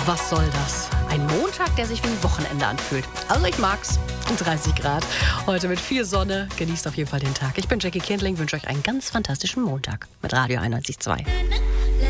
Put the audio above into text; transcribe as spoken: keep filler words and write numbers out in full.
was soll das? Ein Montag, der sich wie ein Wochenende anfühlt. Also ich mag's. dreißig Grad. Heute mit viel Sonne. Genießt auf jeden Fall den Tag. Ich bin Jackie Kindling, wünsche euch einen ganz fantastischen Montag mit Radio einundneunzig Komma zwei.